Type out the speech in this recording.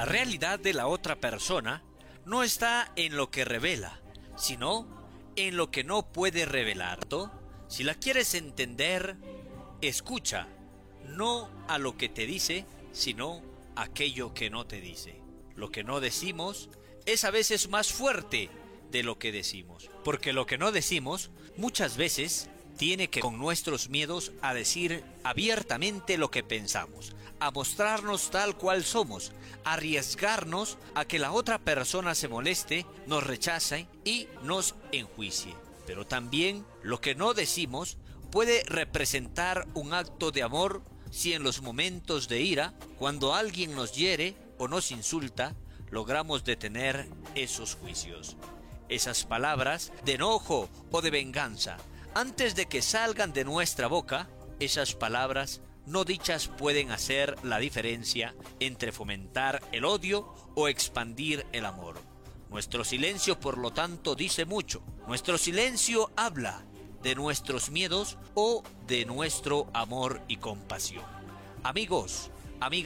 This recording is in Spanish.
La realidad de la otra persona no está en lo que revela, sino en lo que no puede revelar. Si la quieres entender, escucha, no a lo que te dice, sino aquello que no te dice. Lo que no decimos es a veces más fuerte de lo que decimos, porque lo que no decimos muchas veces tiene que ver con nuestros miedos a decir abiertamente lo que pensamos, a mostrarnos tal cual somos, a arriesgarnos a que la otra persona se moleste, nos rechace y nos enjuicie. Pero también lo que no decimos puede representar un acto de amor si en los momentos de ira, cuando alguien nos hiere o nos insulta, logramos detener esos juicios. Esas palabras de enojo o de venganza, antes de que salgan de nuestra boca, esas palabras no dichas pueden hacer la diferencia entre fomentar el odio o expandir el amor. Nuestro silencio, por lo tanto, dice mucho. Nuestro silencio habla de nuestros miedos o de nuestro amor y compasión. Amigos, amigas,